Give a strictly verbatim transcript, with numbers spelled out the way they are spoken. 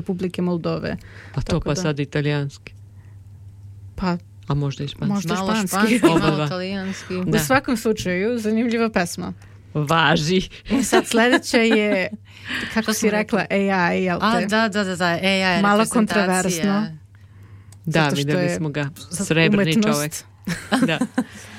Republike Moldove. A to pa da. Sad italijanski. Pa a možda i španski. Možda malo španski. španski, malo italijanski. U svakom slučaju, zanimljiva pesma. Važi. I sad sljedeće je, kako si rekla, A I, jel te? A, da, da, da, da, A I, malo kontroversno. Da, vidjeli smo ga. Srebrni čovjek. Da.